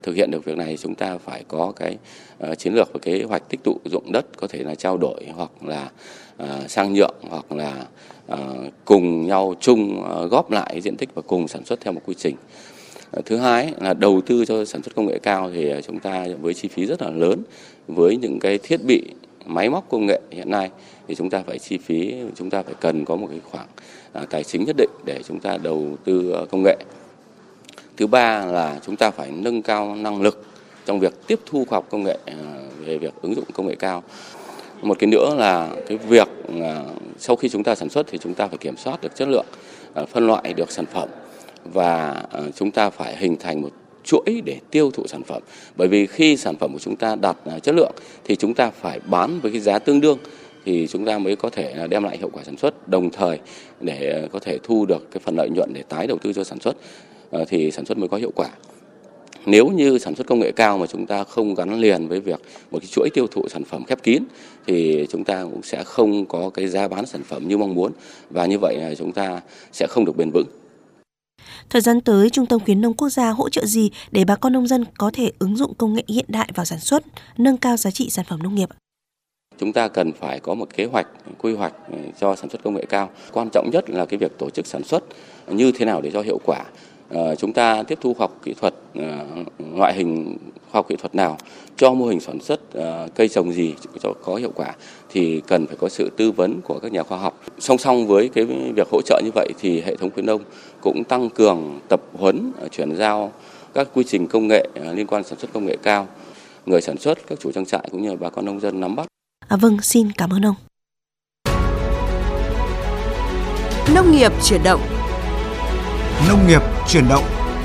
Thực hiện được việc này chúng ta phải có cái chiến lược và kế hoạch tích tụ dụng đất, có thể là trao đổi hoặc là sang nhượng hoặc là cùng nhau chung góp lại diện tích và cùng sản xuất theo một quy trình. Thứ hai là đầu tư cho sản xuất công nghệ cao thì chúng ta với chi phí rất là lớn, với những cái thiết bị máy móc công nghệ hiện nay thì chúng ta phải cần có một cái khoản tài chính nhất định để chúng ta đầu tư công nghệ. Thứ ba là chúng ta phải nâng cao năng lực trong việc tiếp thu khoa học công nghệ về việc ứng dụng công nghệ cao. Một cái nữa là cái việc sau khi chúng ta sản xuất thì chúng ta phải kiểm soát được chất lượng, phân loại được sản phẩm và chúng ta phải hình thành một chuỗi để tiêu thụ sản phẩm. Bởi vì khi sản phẩm của chúng ta đạt chất lượng thì chúng ta phải bán với cái giá tương đương thì chúng ta mới có thể đem lại hiệu quả sản xuất, đồng thời để có thể thu được cái phần lợi nhuận để tái đầu tư cho sản xuất thì sản xuất mới có hiệu quả. Nếu như sản xuất công nghệ cao mà chúng ta không gắn liền với việc một cái chuỗi tiêu thụ sản phẩm khép kín thì chúng ta cũng sẽ không có cái giá bán sản phẩm như mong muốn và như vậy là chúng ta sẽ không được bền vững. Thời gian tới, Trung tâm khuyến nông quốc gia hỗ trợ gì để bà con nông dân có thể ứng dụng công nghệ hiện đại vào sản xuất, nâng cao giá trị sản phẩm nông nghiệp? Chúng ta cần phải có một kế hoạch, quy hoạch cho sản xuất công nghệ cao. Quan trọng nhất là cái việc tổ chức sản xuất như thế nào để cho hiệu quả. Chúng ta tiếp thu khoa học kỹ thuật, loại hình khoa học kỹ thuật nào cho mô hình sản xuất cây trồng gì cho có hiệu quả thì cần phải có sự tư vấn của các nhà khoa học. Song song với cái việc hỗ trợ như vậy thì hệ thống khuyến nông cũng tăng cường tập huấn, chuyển giao các quy trình công nghệ liên quan sản xuất công nghệ cao. Người sản xuất, các chủ trang trại cũng như bà con nông dân nắm bắt. Vâng, xin cảm ơn ông. Nông nghiệp chuyển động. Nông nghiệp chuyển động.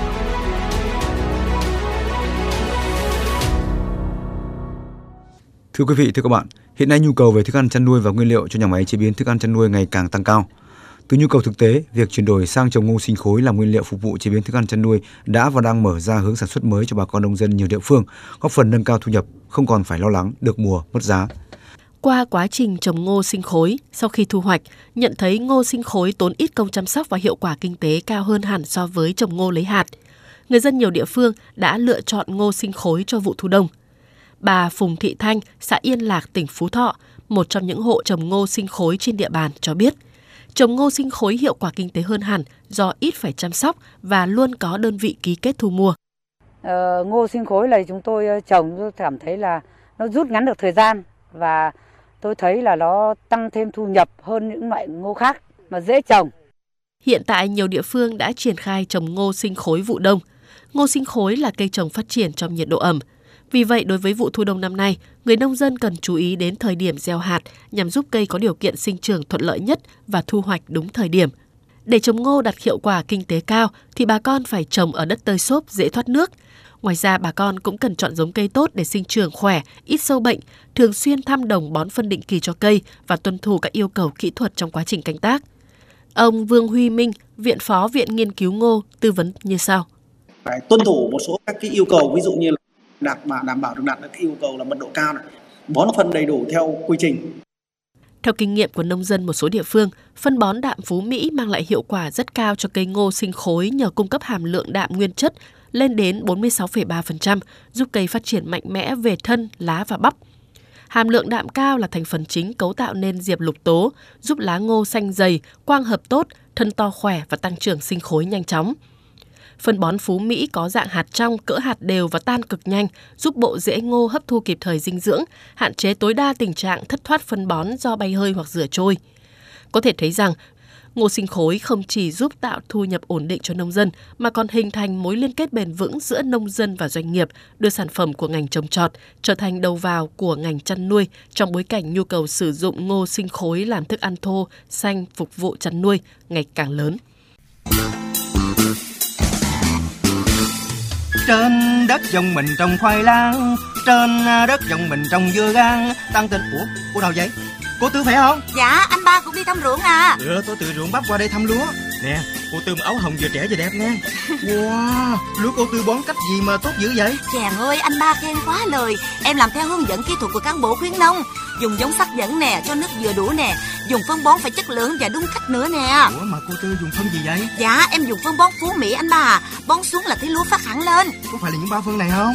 Thưa quý vị, thưa các bạn, hiện nay nhu cầu về thức ăn chăn nuôi và nguyên liệu cho nhà máy chế biến thức ăn chăn nuôi ngày càng tăng cao. Từ nhu cầu thực tế, việc chuyển đổi sang trồng ngô sinh khối làm nguyên liệu phục vụ chế biến thức ăn chăn nuôi đã và đang mở ra hướng sản xuất mới cho bà con nông dân nhiều địa phương, góp phần nâng cao thu nhập, không còn phải lo lắng được mùa mất giá. Qua quá trình trồng ngô sinh khối, sau khi thu hoạch, nhận thấy ngô sinh khối tốn ít công chăm sóc và hiệu quả kinh tế cao hơn hẳn so với trồng ngô lấy hạt. Người dân nhiều địa phương đã lựa chọn ngô sinh khối cho vụ thu đông. Bà Phùng Thị Thanh, xã Yên Lạc, tỉnh Phú Thọ, một trong những hộ trồng ngô sinh khối trên địa bàn cho biết, trồng ngô sinh khối hiệu quả kinh tế hơn hẳn do ít phải chăm sóc và luôn có đơn vị ký kết thu mua. Ngô sinh khối này chúng tôi trồng tôi cảm thấy là nó rút ngắn được thời gian và tôi thấy là nó tăng thêm thu nhập hơn những loại ngô khác mà dễ trồng. Hiện tại nhiều địa phương đã triển khai trồng ngô sinh khối vụ đông. Ngô sinh khối là cây trồng phát triển trong nhiệt độ ẩm. Vì vậy, đối với vụ thu đông năm nay, người nông dân cần chú ý đến thời điểm gieo hạt nhằm giúp cây có điều kiện sinh trưởng thuận lợi nhất và thu hoạch đúng thời điểm. Để trồng ngô đạt hiệu quả kinh tế cao thì bà con phải trồng ở đất tơi xốp dễ thoát nước. Ngoài ra, bà con cũng cần chọn giống cây tốt để sinh trưởng khỏe, ít sâu bệnh, thường xuyên thăm đồng bón phân định kỳ cho cây và tuân thủ các yêu cầu kỹ thuật trong quá trình canh tác. Ông Vương Huy Minh, Viện Phó Viện Nghiên cứu Ngô, tư vấn như sau. Phải tuân thủ một số các cái yêu cầu, ví dụ như là đảm bảo được đạt được cái yêu cầu là mật độ cao này, bón phân đầy đủ theo quy trình. Theo kinh nghiệm của nông dân một số địa phương, phân bón đạm Phú Mỹ mang lại hiệu quả rất cao cho cây ngô sinh khối nhờ cung cấp hàm lượng đạm nguyên chất lên đến 46,3%, giúp cây phát triển mạnh mẽ về thân, lá và bắp. Hàm lượng đạm cao là thành phần chính cấu tạo nên diệp lục tố, giúp lá ngô xanh dày, quang hợp tốt, thân to khỏe và tăng trưởng sinh khối nhanh chóng. Phân bón Phú Mỹ có dạng hạt trong, cỡ hạt đều và tan cực nhanh, giúp bộ rễ ngô hấp thu kịp thời dinh dưỡng, hạn chế tối đa tình trạng thất thoát phân bón do bay hơi hoặc rửa trôi. Có thể thấy rằng, ngô sinh khối không chỉ giúp tạo thu nhập ổn định cho nông dân, mà còn hình thành mối liên kết bền vững giữa nông dân và doanh nghiệp, đưa sản phẩm của ngành trồng trọt trở thành đầu vào của ngành chăn nuôi trong bối cảnh nhu cầu sử dụng ngô sinh khối làm thức ăn thô, xanh phục vụ chăn nuôi ngày càng lớn. Trên đất dòng mình trồng khoai lang, trên đất dòng mình trồng dưa gang, tăng tình. Ủa đâu vậy? Cô Tư phải không? Dạ, anh ba cũng đi thăm ruộng à. Tôi từ ruộng bắp qua đây thăm lúa. Nè, cô Tư áo hồng vừa trẻ vừa đẹp nè. Wow, lúa cô Tư bón cách gì mà tốt dữ vậy? Chàng ơi, anh ba khen quá lời. Em làm theo hướng dẫn kỹ thuật của cán bộ khuyến nông. Dùng giống sắc dẫn nè, cho nước vừa đủ nè. Dùng phân bón phải chất lượng và đúng cách nữa nè. Ủa mà cô Tư dùng phân gì vậy? Dạ, em dùng phân bón Phú Mỹ anh ba. bón xuống là thấy lúa phát hẳn lên. Có phải là những bao phân này không?